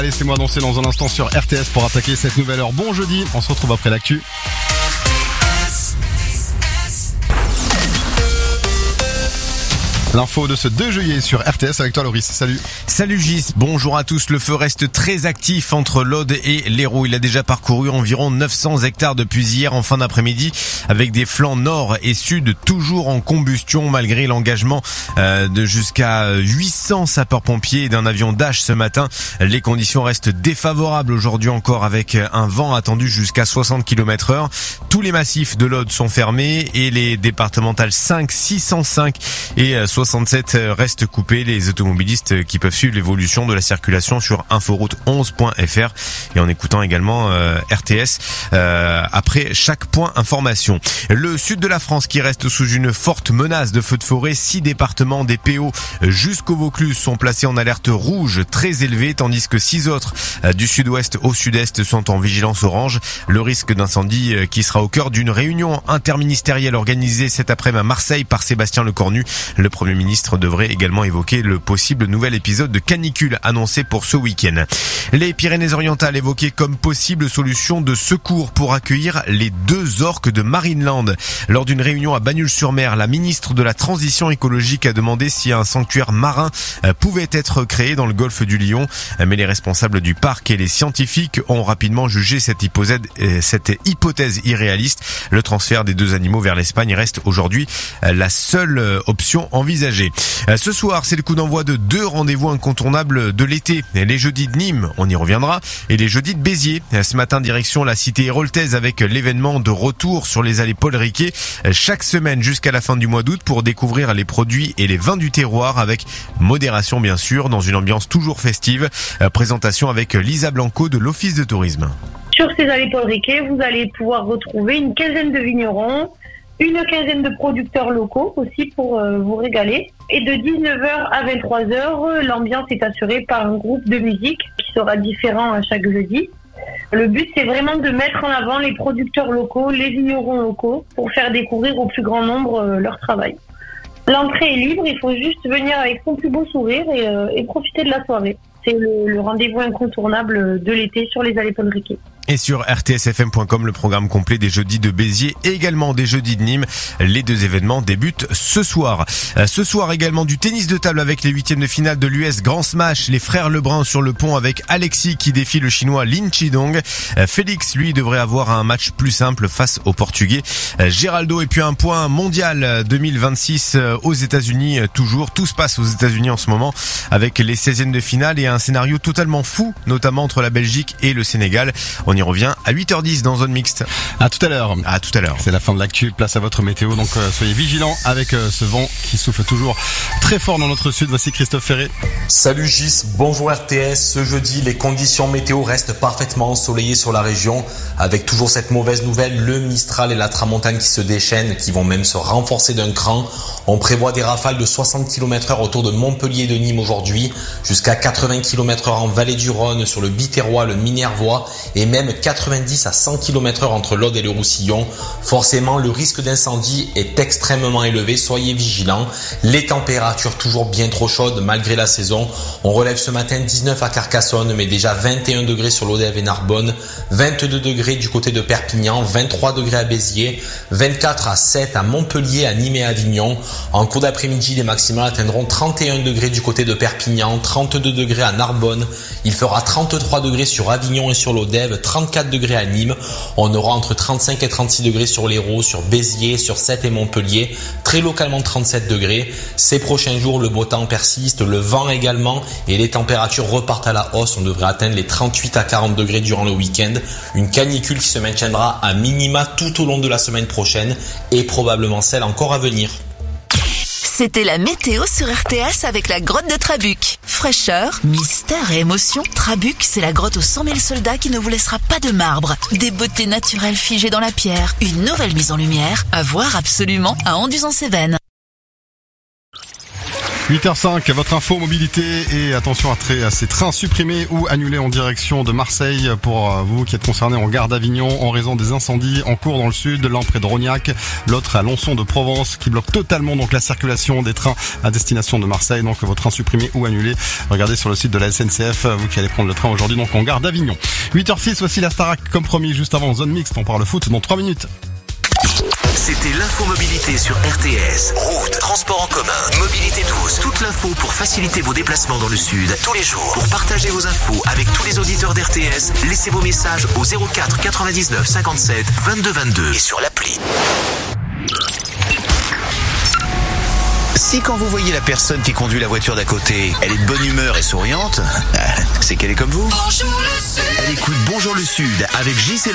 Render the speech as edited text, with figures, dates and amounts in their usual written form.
Laissez-moi annoncer dans un instant sur RTS pour attaquer cette nouvelle heure. Bon jeudi, on se retrouve après l'actu. L'info de ce 2 juillet sur RTS avec toi Loris, salut. Salut Gis, bonjour à tous. Le feu reste très actif entre l'Aude et l'Hérault. Il a déjà parcouru environ 900 hectares depuis hier en fin d'après-midi avec des flancs nord et sud toujours en combustion malgré l'engagement de jusqu'à 800 sapeurs-pompiers et d'un avion Dash ce matin. Les conditions restent défavorables aujourd'hui encore avec un vent attendu jusqu'à 60 km/h. Tous les massifs de l'Aude sont fermés et les départementales 5, 605 et 67 restent coupés. Les automobilistes qui peuvent suivre l'évolution de la circulation sur inforoute11.fr et en écoutant également RTS après chaque point information. Le sud de la France qui reste sous une forte menace de feux de forêt. 6 départements des PO jusqu'au Vaucluse sont placés en alerte rouge très élevée, tandis que 6 autres du sud-ouest au sud-est sont en vigilance orange. Le risque d'incendie qui sera au cœur d'une réunion interministérielle organisée cet après-midi à Marseille par Sébastien Lecornu. Le Premier ministre devrait également évoquer le possible nouvel épisode de canicule annoncé pour ce week-end. Les Pyrénées-Orientales évoquées comme possible solution de secours pour accueillir les 2 orques de Marineland. Lors d'une réunion à Bagnols-sur-Mer, la ministre de la Transition écologique a demandé si un sanctuaire marin pouvait être créé dans le golfe du Lion. Mais les responsables du parc et les scientifiques ont rapidement jugé cette hypothèse irréaliste. Le transfert des 2 animaux vers l'Espagne reste aujourd'hui la seule option envisagée. Ce soir, c'est le coup d'envoi de 2 rendez-vous incontournables de l'été. Les jeudis de Nîmes, on y reviendra, et les jeudis de Béziers. Ce matin, direction la cité héroltaise avec l'événement de retour sur les allées Paul Riquet chaque semaine jusqu'à la fin du mois d'août pour découvrir les produits et les vins du terroir avec modération bien sûr, dans une ambiance toujours festive. Présentation avec Lisa Blanco de l'Office de tourisme. Sur ces allées Paul Riquet, vous allez pouvoir retrouver une quinzaine de vignerons, une quinzaine de producteurs locaux aussi pour vous régaler. Et de 19h à 23h, l'ambiance est assurée par un groupe de musique qui sera différent à chaque jeudi. Le but, c'est vraiment de mettre en avant les producteurs locaux, les vignerons locaux, pour faire découvrir au plus grand nombre leur travail. L'entrée est libre, il faut juste venir avec son plus beau sourire et profiter de la soirée. C'est le rendez-vous incontournable de l'été sur les allées Paul Riquet. Et sur rtsfm.com, le programme complet des jeudis de Béziers et également des jeudis de Nîmes. Les 2 événements débutent ce soir. Ce soir également du tennis de table avec les 8e de finale de l'US Grand Smash. Les frères Lebrun sur le pont avec Alexis qui défie le chinois Lin Chidong. Félix, lui, devrait avoir un match plus simple face aux Portugais. Géraldo et puis un point mondial 2026 aux États-Unis. Toujours, tout se passe aux États-Unis en ce moment avec les 16e de finale et un scénario totalement fou, notamment entre la Belgique et le Sénégal. On y revient à 8h10 dans Zone Mixte. À tout à l'heure. À tout à l'heure. C'est la fin de l'actu. Place à votre météo. Donc soyez vigilants avec ce vent qui souffle toujours très fort dans notre sud. Voici Christophe Ferré. Salut Gis, bonjour RTS. Ce jeudi, les conditions météo restent parfaitement ensoleillées sur la région avec toujours cette mauvaise nouvelle, le Mistral et la Tramontane qui se déchaînent, qui vont même se renforcer d'un cran. On prévoit des rafales de 60 km/h autour de Montpellier et de Nîmes aujourd'hui, jusqu'à 80 km/h en Vallée du Rhône, sur le Biterrois, le Minervois et même 90 à 100 km/h entre l'Aude et le Roussillon. Forcément, le risque d'incendie est extrêmement élevé, soyez vigilants. Les températures toujours bien trop chaudes malgré la saison. On relève ce matin 19 à Carcassonne, mais déjà 21 degrés sur l'Odève et Narbonne, 22 degrés du côté de Perpignan, 23 degrés à Béziers, 24 à 7 à Montpellier, à Nîmes et à Avignon. En cours d'après-midi, les maximales atteindront 31 degrés du côté de Perpignan, 32 degrés à Narbonne. Il fera 33 degrés sur Avignon et sur l'Odève, 34 degrés à Nîmes. On aura entre 35 et 36 degrés sur l'Hérault, sur Béziers, sur Sète et Montpellier. Très localement 37 degrés. Ces prochains jours, le beau temps persiste, le vent également et les températures repartent à la hausse. On devrait atteindre les 38 à 40 degrés durant le week-end. Une canicule qui se maintiendra à minima tout au long de la semaine prochaine et probablement celle encore à venir. C'était la météo sur RTS avec la grotte de Trabuc. Fraîcheur, mystère et émotion, Trabuc, c'est la grotte aux 100 000 soldats qui ne vous laissera pas de marbre. Des beautés naturelles figées dans la pierre, une nouvelle mise en lumière, à voir absolument à Anduze-en-Cévennes. 8h05, votre info mobilité et attention à ces trains supprimés ou annulés en direction de Marseille pour vous qui êtes concernés en gare d'Avignon en raison des incendies en cours dans le sud, l'un près de Rognac, l'autre à Lançon de Provence qui bloque totalement donc la circulation des trains à destination de Marseille. Donc vos trains supprimés ou annulés, regardez sur le site de la SNCF, vous qui allez prendre le train aujourd'hui donc en gare d'Avignon. 8h06, voici la Starac comme promis juste avant Zone Mixte, on parle foot dans 3 minutes. C'était l'infomobilité sur RTS. Route, transport en commun, mobilité douce. Toute l'info pour faciliter vos déplacements dans le sud tous les jours. Pour partager vos infos avec tous les auditeurs d'RTS, laissez vos messages au 04 99 57 22 22 et sur l'appli. Si quand vous voyez la personne qui conduit la voiture d'à côté, elle est de bonne humeur et souriante, c'est qu'elle est comme vous. Elle écoute Bonjour le Sud avec JC